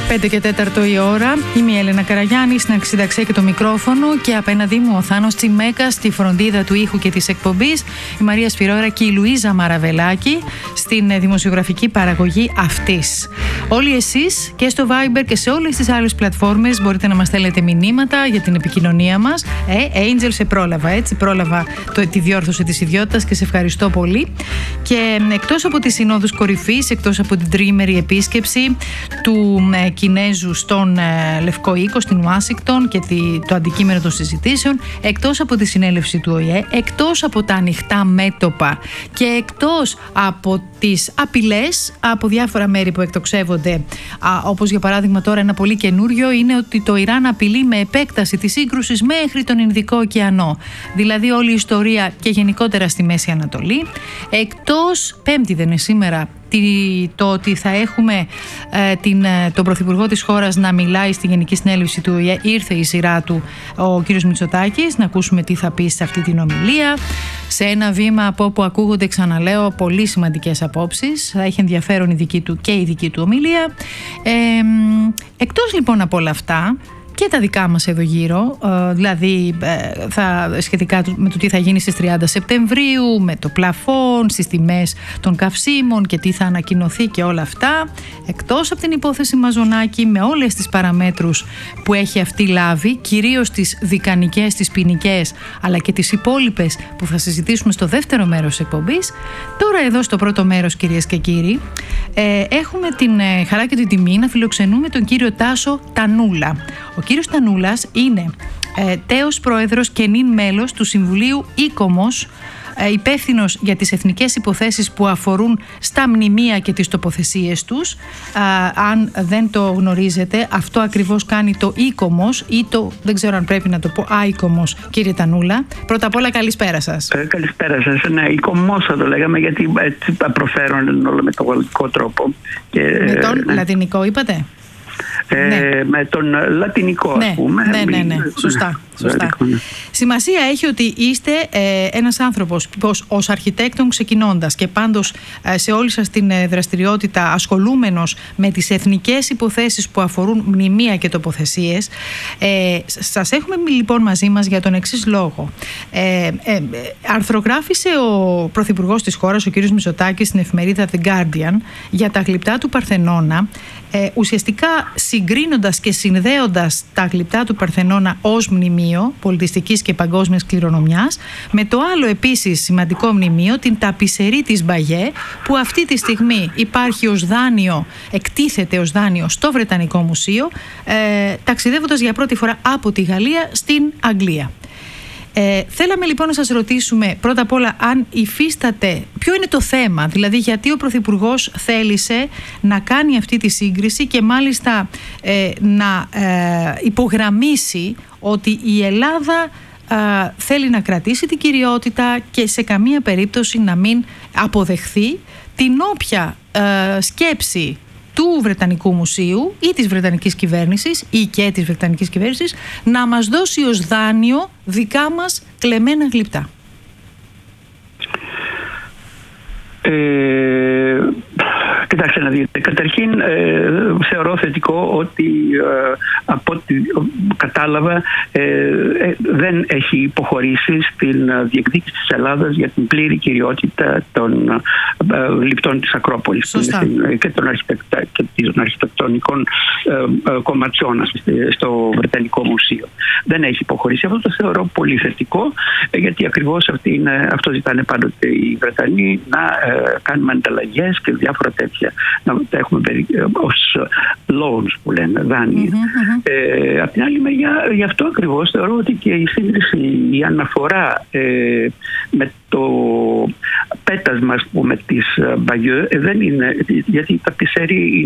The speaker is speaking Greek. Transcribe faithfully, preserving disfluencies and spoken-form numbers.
πέντε και τέταρτο η ώρα. Είμαι η Έλενα Καραγιάννη, στην αρχισυνταξία και το μικρόφωνο, και απέναντί μου ο Θάνος Τσιμέκας στη φροντίδα του ήχου και της εκπομπής, η Μαρία Σπυρώρα και η Λουίζα Μαραβελάκη στην δημοσιογραφική παραγωγή αυτής. Όλοι εσείς και στο Viber και σε όλες τις άλλες πλατφόρμες μπορείτε να μας στέλνετε μηνύματα για την επικοινωνία μας. Ε, Angel, σε πρόλαβα, έτσι, πρόλαβα το, τη διόρθωση της ιδιότητας και σε ευχαριστώ πολύ. Και εκτός από τις συνόδους κορυφής, εκτός από την τριήμερη επίσκεψη του ε, Κινέζου στον ε, Λευκό Οίκο, στην Ουάσιγκτον, και τη, το αντικείμενο των συζητήσεων, εκτός από τη συνέλευση του Ο Ε Ε, εκτός από τα ανοιχτά μέτωπα και εκτός από τις απειλές από διάφορα μέρη που εκτοξεύονται, α, όπως για παράδειγμα τώρα ένα πολύ καινούριο είναι ότι το Ιράν απειλεί με επέκταση της σύγκρουσης μέχρι τον Ινδικό ωκεανό, δηλαδή όλη η ιστορία και γενικότερα στη Μέση Ανατολή. Εκτός, Πέμπτη δεν είναι σήμερα, το ότι θα έχουμε ε, την, τον Πρωθυπουργό της χώρας να μιλάει στη Γενική Συνέλευση του Ο Ε Ε. Ήρθε η σειρά του ο κύριος Μητσοτάκης, να ακούσουμε τι θα πει σε αυτή την ομιλία, σε ένα βήμα από όπου ακούγονται, ξαναλέω, πολύ σημαντικές απόψεις. Θα έχει ενδιαφέρον η δική του και η δική του ομιλία. ε, εκτός λοιπόν από όλα αυτά και τα δικά μας εδώ γύρω, δηλαδή θα, σχετικά με το τι θα γίνει στις τριάντα Σεπτεμβρίου, με το πλαφόν, στις τιμές των καυσίμων και τι θα ανακοινωθεί και όλα αυτά, εκτός από την υπόθεση Μαζονάκη με όλες τις παραμέτρους που έχει αυτή λάβει, κυρίως τις δικανικές, τις ποινικές, αλλά και τις υπόλοιπες που θα συζητήσουμε στο δεύτερο μέρος της εκπομπής. Τώρα εδώ στο πρώτο μέρος, κυρίες και κύριοι, έχουμε την χαρά και την τιμή να φιλοξενούμε τον κύριο Τάσο Τανούλα. Ο κύριος Τανούλας είναι ε, τέος πρόεδρος και νυν μέλος του Συμβουλίου Ίκομος, ε, υπεύθυνος για τις εθνικές υποθέσεις που αφορούν στα μνημεία και τις τοποθεσίες τους. Α, αν δεν το γνωρίζετε, αυτό ακριβώς κάνει το Ίκομος, ή το, δεν ξέρω αν πρέπει να το πω, Άικομος, κύριε Τανούλα. Πρώτα απ' όλα, καλησπέρα σας. Ε, καλησπέρα σας. Ναι, Ίκομος θα το λέγαμε, γιατί έτσι προφέρουν όλο με τον γαλλικό τρόπο. Και, με τον ναι. λατινικό είπατε? Ε, ναι. Με τον λατινικό, ναι, ας πούμε. Ναι, ναι, ναι, σωστά. Σωστά. Ναι. Σημασία έχει ότι είστε ε, ένας άνθρωπος πως, ως αρχιτέκτον ξεκινώντας και πάντως ε, σε όλη σας την ε, δραστηριότητα ασχολούμενος με τις εθνικές υποθέσεις που αφορούν μνημεία και τοποθεσίες. Ε, σας έχουμε λοιπόν μαζί μας για τον εξής λόγο. Ε, ε, ε, αρθρογράφησε ο Πρωθυπουργός της χώρας, ο κ. Μητσοτάκης, στην εφημερίδα The Guardian για τα γλυπτά του Παρθενώνα, ε, ουσιαστικά συγκρίνοντας και συνδέοντας τα γλυπτά του Παρθενώνα ως μνημείο πολιτιστικής και παγκόσμιας κληρονομιάς με το άλλο επίσης σημαντικό μνημείο, την ταπισερή της Μπαγιέ, που αυτή τη στιγμή υπάρχει ως δάνειο, εκτίθεται ως δάνειο στο Βρετανικό Μουσείο, ε, ταξιδεύοντας για πρώτη φορά από τη Γαλλία στην Αγγλία. Ε, θέλαμε λοιπόν να σας ρωτήσουμε πρώτα απ' όλα αν υφίσταται, ποιο είναι το θέμα, δηλαδή γιατί ο Πρωθυπουργός θέλησε να κάνει αυτή τη σύγκριση και μάλιστα ε, να ε, υπογραμμίσει ότι η Ελλάδα ε, θέλει να κρατήσει την κυριότητα και σε καμία περίπτωση να μην αποδεχθεί την όποια ε, σκέψη του Βρετανικού Μουσείου ή της Βρετανικής κυβέρνησης ή και της Βρετανικής κυβέρνησης να μας δώσει ως δάνειο δικά μας κλεμμένα γλυπτά. Ε, κοιτάξτε να δείτε. Καταρχήν ε, θεωρώ θετικό ότι ε, από ό,τι κατάλαβα ε, ε, δεν έχει υποχωρήσει στην διεκδίκηση της Ελλάδας για την πλήρη κυριότητα των ε, γλυπτών της Ακρόπολης και των, αρχιτεκτα, και των αρχιτεκτονικών ε, ε, κομματιών στο Βρετανικό Μουσείο. Δεν έχει υποχωρήσει. Αυτό το θεωρώ πολύ θετικό, ε, γιατί ακριβώς αυτή είναι, αυτό ζητάνε πάντοτε οι Βρετανοί, να ε, κάνουμε ανταλλαγές και διάφορα τέτοια, να τα έχουμε ως loans που λένε, δάνεια. Mm-hmm, mm-hmm. Ε, απ' την άλλη μεριά, γι' αυτό ακριβώς θεωρώ ότι και η σύγκριση, η αναφορά ε, με το πέτασμα, ας πούμε, της Μπαγιέ δεν είναι, γιατί η ταπισερή